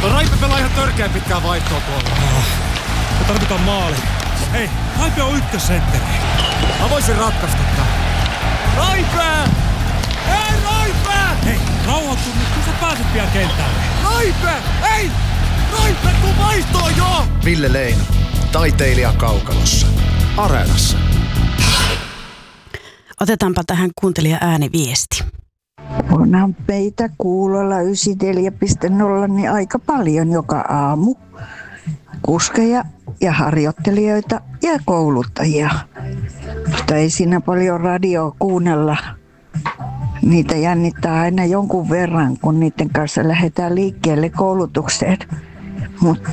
No Raipe pelaa ihan törkeän pitkään vaihtoa tuolla. Me tarvitaan maali. Hei, Raipe on ykkössentteri. Mä voisin ratkaista tän. Raipe! Hei Raipe! Hei, rauhoitu nyt, kun sä pääset pian kentälle. Raipe! Hei! Raipe, tuu vaihtoon jo! Ville Leino, taiteilija kaukalossa. Areenassa. Otetaanpa tähän kuuntelija ääniviesti. Onhan meitä kuulolla 94.0 niin aika paljon joka aamu. Kuskeja ja harjoittelijoita ja kouluttajia. Mutta ei siinä paljon radioa kuunnella. Niitä jännittää aina jonkun verran, kun niiden kanssa lähdetään liikkeelle koulutukseen. Mutta